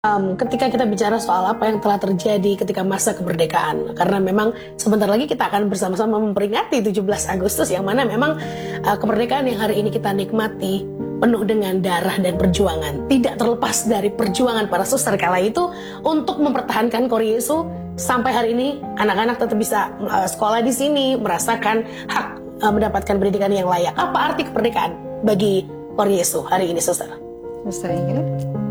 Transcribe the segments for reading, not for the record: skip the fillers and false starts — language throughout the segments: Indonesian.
Ketika kita bicara soal apa yang telah terjadi ketika masa kemerdekaan, karena memang sebentar lagi kita akan bersama-sama memperingati 17 Agustus yang mana memang kemerdekaan yang hari ini kita nikmati penuh dengan darah dan perjuangan, tidak terlepas dari perjuangan para suster kala itu untuk mempertahankan Koryesu sampai hari ini. Anak-anak tetap bisa sekolah di sini, merasakan hak mendapatkan pendidikan yang layak. Apa arti kemerdekaan bagi Koryesu hari ini, suster? Suster Ingrid?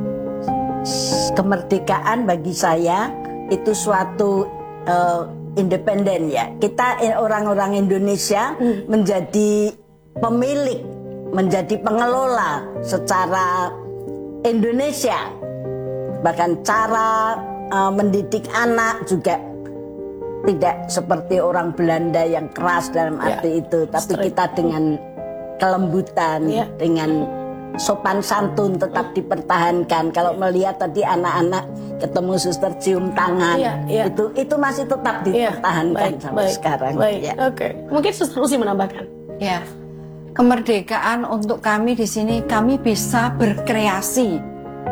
Kemerdekaan bagi saya itu suatu independen ya. Kita orang-orang Indonesia menjadi pemilik, menjadi pengelola secara Indonesia. Bahkan cara mendidik anak juga tidak seperti orang Belanda yang keras dalam arti itu, tapi kita dengan kelembutan, dengan sopan santun tetap dipertahankan. Kalau melihat tadi anak-anak ketemu suster cium tangan, itu masih tetap dipertahankan sampai sekarang. Oke. Mungkin suster Lucy menambahkan. Ya, kemerdekaan untuk kami di sini, kami bisa berkreasi,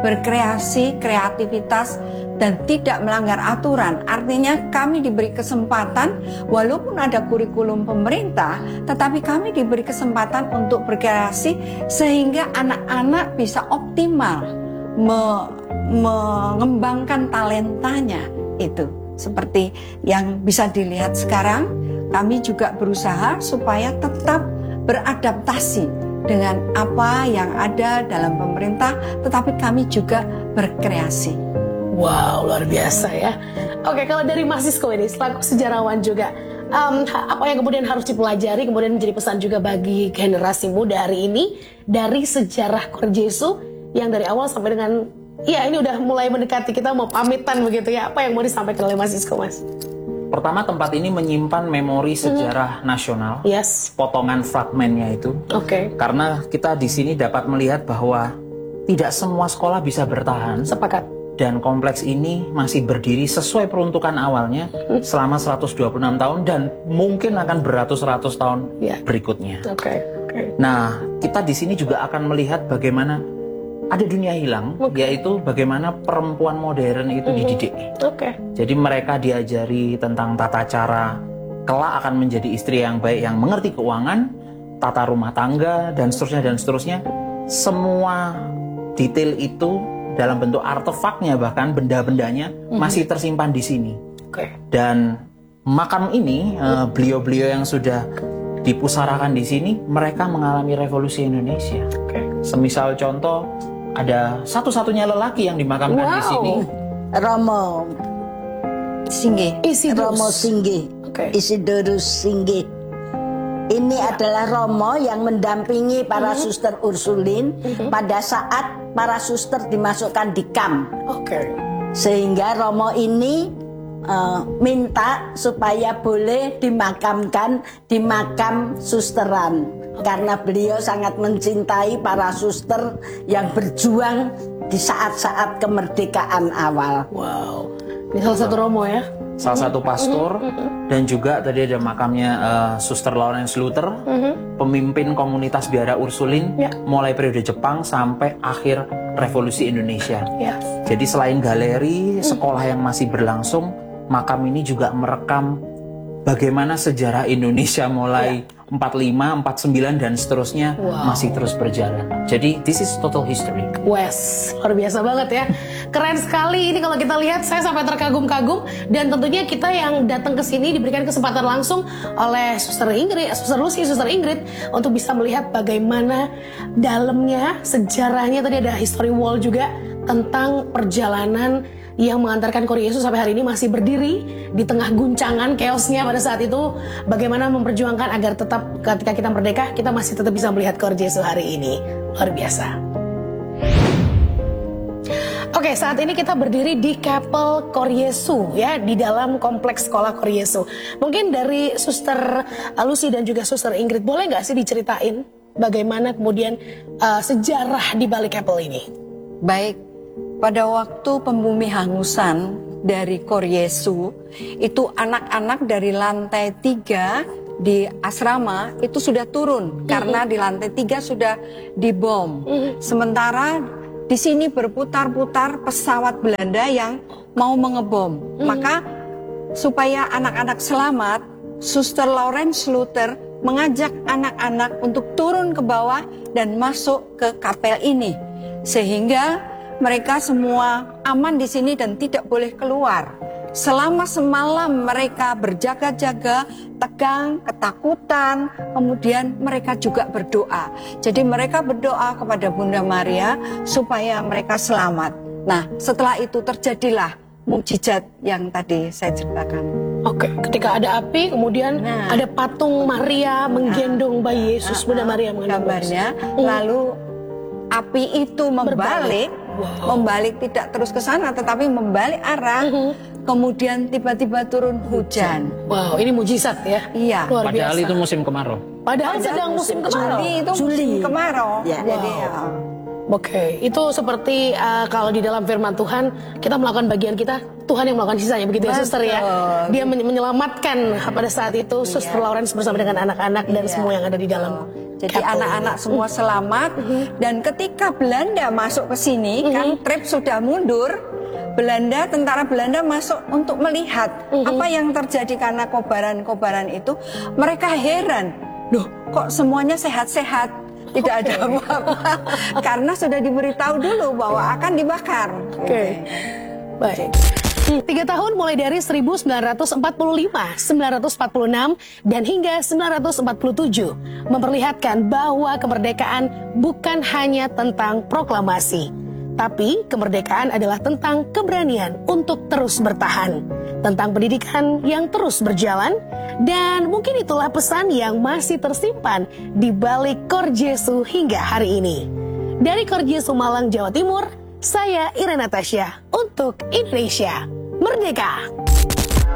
kreativitas dan tidak melanggar aturan. Artinya kami diberi kesempatan, walaupun ada kurikulum pemerintah, tetapi kami diberi kesempatan untuk berkreasi sehingga anak-anak bisa optimal mengembangkan talentanya itu. Seperti yang bisa dilihat sekarang, kami juga berusaha supaya tetap beradaptasi dengan apa yang ada dalam pemerintah, tetapi kami juga berkreasi. Wow, luar biasa ya. Oke, kalau dari Mas Sisko ini selaku sejarawan juga, apa yang kemudian harus dipelajari, kemudian menjadi pesan juga bagi generasi muda hari ini dari sejarah Koryesu yang dari awal sampai dengan, ya ini udah mulai mendekati, kita mau pamitan begitu ya. Apa yang mau disampaikan oleh Mas Sisko, Mas? Pertama, tempat ini menyimpan memori sejarah nasional, potongan fragmennya itu. Karena kita di sini dapat melihat bahwa tidak semua sekolah bisa bertahan. Sepakat. Dan kompleks ini masih berdiri sesuai peruntukan awalnya selama 126 tahun dan mungkin akan beratus-ratus tahun berikutnya. Nah, kita di sini juga akan melihat bagaimana ada dunia hilang, yaitu bagaimana perempuan modern itu dididik. Jadi mereka diajari tentang tata cara kelak akan menjadi istri yang baik, yang mengerti keuangan, tata rumah tangga, dan seterusnya dan seterusnya. Semua detail itu dalam bentuk artefaknya, bahkan benda-bendanya masih tersimpan di sini. Dan makam ini, beliau-beliau yang sudah dipusarakan di sini, mereka mengalami revolusi Indonesia. Semisal contoh, ada satu-satunya lelaki yang dimakamkan di sini. Romo Singgih. Romo Singgih. Isidorus Singgih. Ini adalah Romo yang mendampingi para suster Ursulin pada saat para suster dimasukkan di kamp. Sehingga Romo ini minta supaya boleh dimakamkan di makam susteran. Karena beliau sangat mencintai para suster yang berjuang di saat-saat kemerdekaan awal. Wow, ini salah satu Romo ya? Salah satu pastor, dan juga tadi ada makamnya Suster Lawrence Luther, pemimpin komunitas biara Ursulin, mulai periode Jepang sampai akhir revolusi Indonesia. Jadi selain galeri, sekolah yang masih berlangsung, makam ini juga merekam bagaimana sejarah Indonesia mulai 45, 49 dan seterusnya masih terus berjalan. Jadi this is total history. Wes, luar biasa banget ya. Keren sekali ini kalau kita lihat, saya sampai terkagum-kagum, dan tentunya kita yang datang ke sini diberikan kesempatan langsung oleh Suster Ingrid, Suster Lucy, Suster Ingrid untuk bisa melihat bagaimana dalamnya sejarahnya. Tadi ada history wall juga tentang perjalanan yang mengantarkan Koryesu sampai hari ini masih berdiri di tengah guncangan chaosnya pada saat itu. Bagaimana memperjuangkan agar tetap ketika kita merdeka, kita masih tetap bisa melihat Koryesu hari ini. Luar biasa. Oke, saat ini kita berdiri di Kapel Koryesu ya, di dalam kompleks sekolah Koryesu. Mungkin dari Suster Lucy dan juga Suster Ingrid, boleh nggak sih diceritain bagaimana kemudian sejarah di balik kapel ini? Baik. Pada waktu pembumi hangusan dari Koryesu, itu anak-anak dari lantai 3 di asrama itu sudah turun karena di lantai 3 sudah dibom. Sementara di sini berputar-putar pesawat Belanda yang mau mengebom. Maka supaya anak-anak selamat, Suster Lawrence Luther mengajak anak-anak untuk turun ke bawah dan masuk ke kapel ini. Sehingga mereka semua aman di sini dan tidak boleh keluar. Selama semalam mereka berjaga-jaga, tegang, ketakutan, kemudian mereka juga berdoa. Jadi mereka berdoa kepada Bunda Maria supaya mereka selamat. Nah, setelah itu terjadilah mukjizat yang tadi saya ceritakan. Oke, ketika ada api, kemudian ada patung Maria menggendong bayi Yesus, Bunda Maria menggendong gambarnya, lalu api itu membalik, membalik tidak terus ke sana, tetapi membalik arah. Kemudian tiba-tiba turun hujan. Wow, ini mujizat ya? Iya. Luar biasa. Padahal itu musim kemarau. Padahal sedang musim kemarau. Juli itu musim kemarau. Ya. Jadi Oke, itu seperti kalau di dalam firman Tuhan, kita melakukan bagian kita, Tuhan yang melakukan sisanya, begitu ya Suster ya? Dia menyelamatkan pada saat itu Suster Lawrence bersama dengan anak-anak dan semua yang ada di dalam. Jadi anak-anak semua selamat. Dan ketika Belanda masuk ke sini, kan trip sudah mundur, tentara Belanda masuk untuk melihat apa yang terjadi karena kobaran-kobaran itu. Mereka heran, loh kok semuanya sehat-sehat, tidak ada apa-apa. Karena sudah diberitahu dulu bahwa akan dibakar. Oke. Baik. 3 tahun mulai dari 1945, 946, dan hingga 947 memperlihatkan bahwa kemerdekaan bukan hanya tentang proklamasi, tapi kemerdekaan adalah tentang keberanian untuk terus bertahan, tentang pendidikan yang terus berjalan, dan mungkin itulah pesan yang masih tersimpan di balik Cor Jesu hingga hari ini. Dari Cor Jesu Malang, Jawa Timur, saya Irene Natasha untuk Indonesia Merdeka.